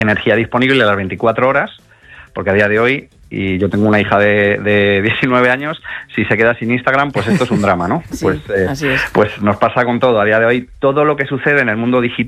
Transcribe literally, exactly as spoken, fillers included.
energía disponible las veinticuatro horas, porque a día de hoy, y yo tengo una hija de, de diecinueve años, si se queda sin Instagram, pues esto es un drama, ¿no? Sí, pues, eh, así es. Pues nos pasa con todo. A día de hoy, todo lo que sucede en el mundo digital